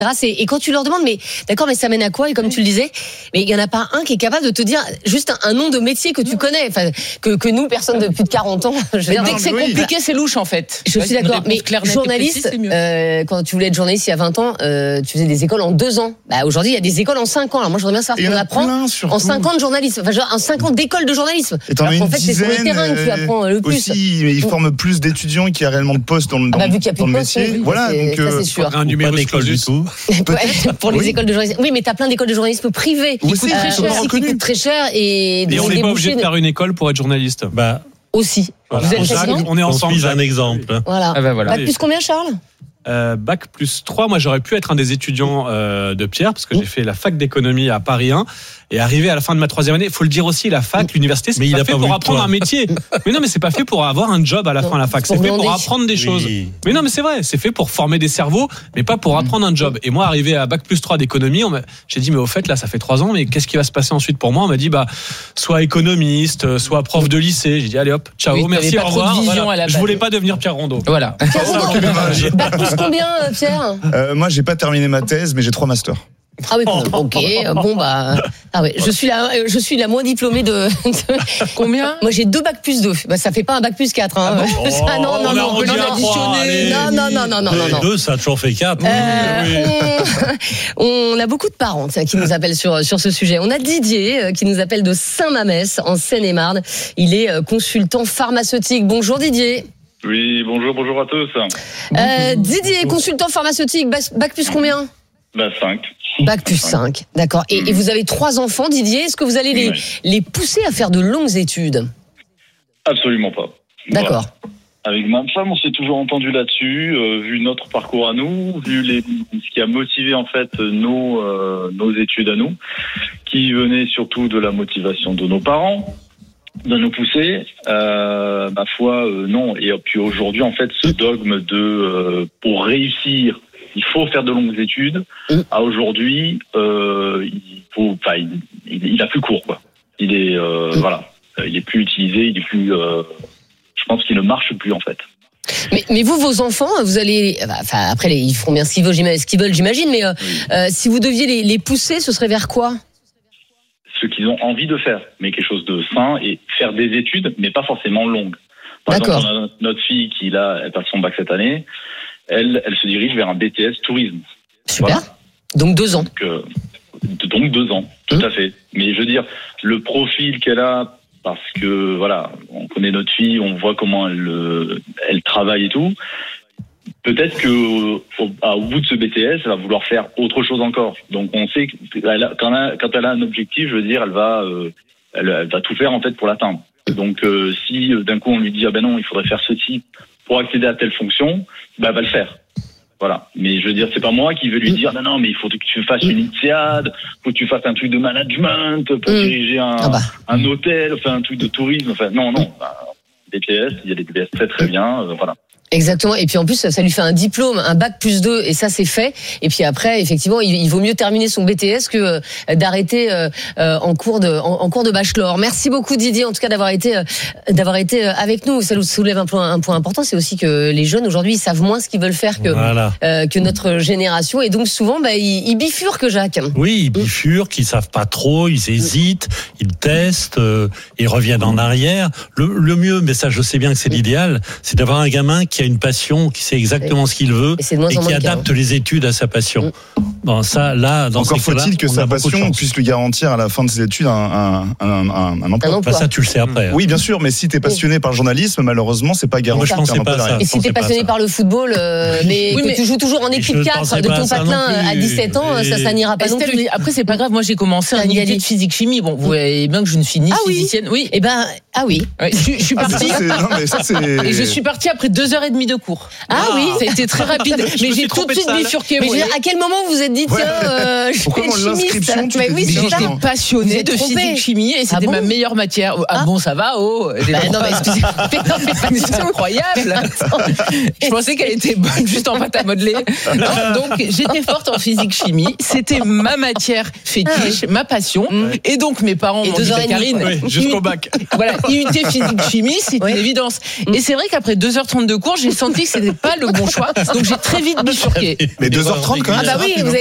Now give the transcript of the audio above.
Et quand tu leur demandes, mais d'accord, mais ça mène à quoi? Et comme tu le disais, mais il y en a pas un qui est capable de te dire juste un nom de métier que tu connais, enfin que nous, personne de plus de 40 ans. Dès que c'est compliqué, c'est louche en fait. Je suis d'accord, mais journaliste, quand tu voulais être journaliste il y a 20 ans, tu faisais des écoles en 2 ans. Bah aujourd'hui, il y a des écoles en 5 ans. Alors moi, je voudrais bien savoir ce qu'on apprend en 5 ans de journalisme, enfin genre en 5 ans d'école de journalisme. Alors en fait, c'est sur le terrain que tu apprends le plus. Aussi, mais ils forment plus d'étudiants qu'il y a réellement de postes dans le métier. Voilà, donc ça c'est sûr. Un numéro d'école du tout. Pour les écoles de journalisme. Oui, mais t'as plein d'écoles de journalisme privées qui coûtent très cher et on n'est pas obligé de faire une école pour être journaliste. Aussi. Voilà. Vous êtes Jacques, on est ensemble. Un exemple. Voilà. Bac plus combien, Charles? Bac plus 3, moi j'aurais pu être un des étudiants de Pierre parce que j'ai fait la fac d'économie à Paris 1 et arrivé à la fin de ma 3e année, il faut le dire aussi, la fac, l'université, c'est pas fait pour apprendre un métier. Mais non, mais c'est pas fait pour avoir un job à la fin de la fac, c'est fait pour apprendre des choses. Mais non, mais c'est vrai, c'est fait pour former des cerveaux, mais pas pour apprendre un job. Et moi, arrivé à bac plus 3 d'économie, j'ai dit mais au fait là, ça fait 3 ans, mais qu'est-ce qui va se passer ensuite pour moi? On m'a dit soit économiste, soit prof de lycée. J'ai dit allez hop, ciao, merci, au revoir. Voilà. Je voulais pas devenir Pierre Rondeau. Voilà. Bac plus combien, Pierre? Moi, j'ai pas terminé ma thèse, mais j'ai 3 masters. Ah oui, ok. Bon ah ouais, je suis la moins diplômée de Combien? Moi j'ai 2 bac plus 2. Ça fait pas un bac plus 4 hein. Non. On peut additionner. Non. 2, ça a toujours fait 4. On a beaucoup de parents qui nous appellent sur ce sujet. On a Didier qui nous appelle de Saint-Mamès en Seine-et-Marne. Il est consultant pharmaceutique. Bonjour Didier. Oui, bonjour à tous. Didier, consultant pharmaceutique, bac plus combien? 5. Bac plus 5, d'accord. Et vous avez 3 enfants, Didier. Est-ce que vous allez les pousser à faire de longues études? Absolument pas. D'accord. Voilà. Avec ma femme, on s'est toujours entendu là-dessus, vu notre parcours à nous, vu ce qui a motivé en fait nos études à nous, qui venait surtout de la motivation de nos parents, de nous pousser. Ma foi, non. Et puis aujourd'hui, en fait, ce dogme de pour réussir, il faut faire de longues études. À aujourd'hui, il a plus cours, quoi. Il est il est plus utilisé, il est plus. Je pense qu'il ne marche plus en fait. Mais vous, vos enfants, vous allez, après ils feront bien ce qu'ils veulent, j'imagine. Mais si vous deviez les pousser, ce serait vers quoi? Ce qu'ils ont envie de faire, mais quelque chose de sain et faire des études, mais pas forcément longues. Par exemple, on a notre fille elle passe son bac cette année. Elle se dirige vers un BTS tourisme. Super. Voilà. Donc 2 ans. Donc 2 ans, tout à fait. Mais je veux dire, le profil qu'elle a, parce que voilà, on connaît notre fille, on voit comment elle travaille et tout. Peut-être que au bout de ce BTS, elle va vouloir faire autre chose encore. Donc on sait que quand elle a un objectif, je veux dire, elle va tout faire en fait pour l'atteindre. Donc si d'un coup on lui dit non, il faudrait faire ceci pour accéder à telle fonction, elle va le faire. Voilà. Mais je veux dire, c'est pas moi qui vais lui dire non, mais il faut que tu fasses une INSEAD, faut que tu fasses un truc de management pour diriger un hôtel, enfin un truc de tourisme. Enfin non. BTS, il y a des BTS très très bien, voilà. Exactement. Et puis en plus, ça lui fait un diplôme, un bac plus 2, et ça c'est fait. Et puis après, effectivement, il vaut mieux terminer son BTS que d'arrêter en cours de bachelor. Merci beaucoup Didier, en tout cas d'avoir été avec nous. Ça nous soulève un point important, c'est aussi que les jeunes aujourd'hui ils savent moins ce qu'ils veulent faire que notre génération, et donc souvent ils bifurquent, Jacques. Oui, ils bifurquent, ils savent pas trop, ils hésitent, ils testent, ils reviennent en arrière. Le mieux, mais ça je sais bien que c'est l'idéal, c'est d'avoir un gamin qui a une passion, qui sait exactement ce qu'il veut et qui adapte les études à sa passion. Bon, ça, là, dans encore faut-il que sa passion puisse lui garantir à la fin de ses études un emploi. Ça, tu le sais après. Oui, bien sûr, mais si t'es passionné par le journalisme, malheureusement, c'est pas garanti. Moi, je pensais pas ça. Et si t'es passionné par le football, mais tu joues toujours en équipe 4 de ton patelin à 17 ans, ça n'ira pas non plus. Après, c'est pas grave. Moi, j'ai commencé en études de physique-chimie. Bon, vous voyez bien que je ne suis ni physicienne. Oui. Eh ben, oui. Je suis partie. Et je suis partie après 2h30 de cours. Ah oui. C'était très rapide. Mais j'ai tout de suite bifurqué. Mais à quel moment vous vous êtes êtes dit, tiens, pourquoi moi, l'inscription, tu t'es dit, j'étais passionnée de physique-chimie et c'était ma meilleure matière. Ah bon, ça va, non, mais excusez-moi. C'est incroyable. Je pensais qu'elle était bonne juste en pâte à modeler. Donc, j'étais forte en physique-chimie. C'était ma matière fétiche, ma passion. Et donc, mes parents m'ont dit, Karine, jusqu'au bac. Voilà, IUT physique-chimie, c'est une évidence. Et c'est vrai qu'après 2h30 de cours, j'ai senti que c'était pas le bon choix. Donc, j'ai très vite bifurqué. Mais 2h30 quand même. Ah bah oui,